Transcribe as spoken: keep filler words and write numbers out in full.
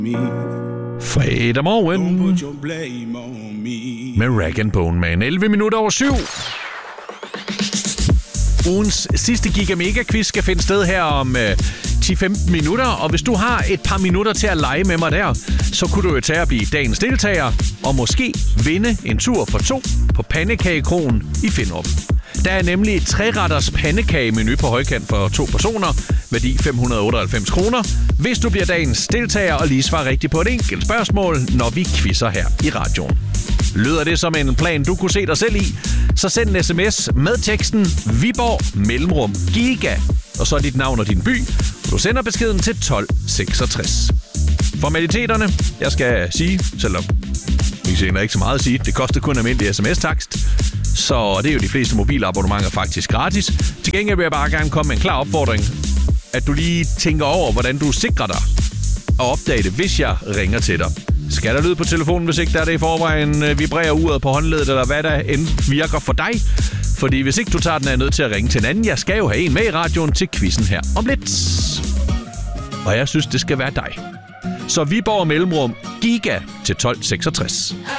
Fredag morgen med Rag and Bone Man. elleve minutter over syv. Ugens sidste Giga Mega Quiz skal finde sted her om øh, ti til femten minutter, og hvis du har et par minutter til at lege med mig der, så kunne du jo tage at blive dagens deltager og måske vinde en tur for to på Pandekagekroen i Finderup. Der er nemlig et tre-retters pandekagemenu på højkant for to personer, værdi fem hundrede otteoghalvfems kroner, hvis du bliver dagens deltager og lige svarer rigtigt på et enkelt spørgsmål, når vi quizzer her i radioen. Lyder det som en plan, du kunne se dig selv i, så send en sms med teksten Viborg mellemrum Giga, og så dit navn og din by. Du sender beskeden til tolv seksogtres. Formaliteterne, jeg skal sige, selvom vi senere ikke så meget at sige, det koster kun almindelig sms-takst, så det er jo de fleste mobilabonnementer faktisk gratis. Til gengæld vil jeg bare gerne komme med en klar opfordring, at du lige tænker over, hvordan du sikrer dig og opdage det, hvis jeg ringer til dig. Skal der lyd på telefonen, hvis ikke der er det i forvejen, vibrerer uret på håndledet, eller hvad der end virker for dig? Fordi hvis ikke du tager den, er jeg nødt til at ringe til en anden. Jeg skal jo have en med i radioen til quizzen her om lidt. Og jeg synes, det skal være dig. Så Viborg mellemrum Giga til tolv seksogtres.